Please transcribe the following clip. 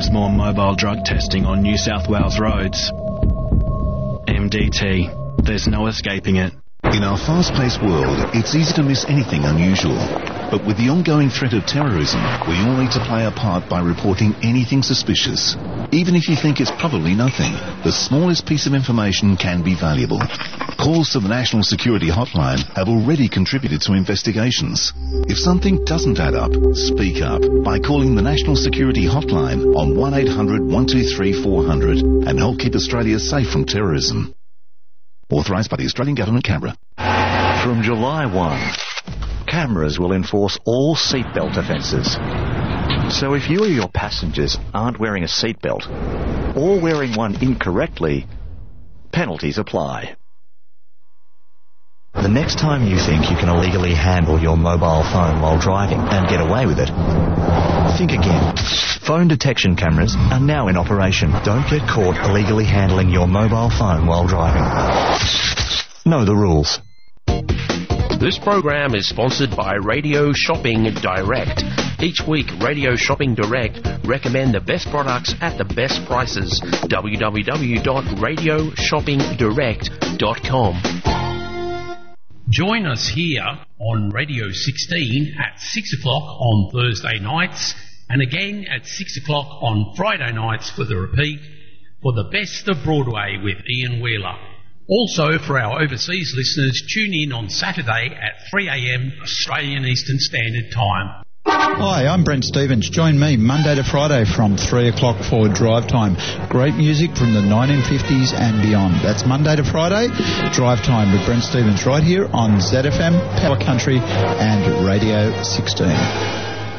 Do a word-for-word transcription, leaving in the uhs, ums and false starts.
times more mobile drug testing on New South Wales roads. M D T. There's no escaping it. In our fast-paced world, it's easy to miss anything unusual. But with the ongoing threat of terrorism, we all need to play our part by reporting anything suspicious. Even if you think it's probably nothing, the smallest piece of information can be valuable. Calls to the National Security Hotline have already contributed to investigations. If something doesn't add up, speak up by calling the National Security Hotline on one eight hundred, one two three, four hundred and help keep Australia safe from terrorism. Authorised by the Australian Government, Canberra. From July first, cameras will enforce all seatbelt offences. So if you or your passengers aren't wearing a seatbelt, or wearing one incorrectly, penalties apply. The next time you think you can illegally handle your mobile phone while driving and get away with it, think again. Phone detection cameras are now in operation. Don't get caught illegally handling your mobile phone while driving. Know the rules. This program is sponsored by Radio Shopping Direct. Each week, Radio Shopping Direct recommend the best products at the best prices. w w w dot radio shopping direct dot com. Join us here on Radio sixteen at six o'clock on Thursday nights and again at six o'clock on Friday nights for the repeat for the best of Broadway with Ian Wheeler. Also, for our overseas listeners, tune in on Saturday at three a m Australian Eastern Standard Time. Hi, I'm Brent Stevens. Join me Monday to Friday from three o'clock for Drive Time. Great music from the nineteen fifties and beyond. That's Monday to Friday, Drive Time with Brent Stevens right here on Z F M, Power Country and Radio sixteen.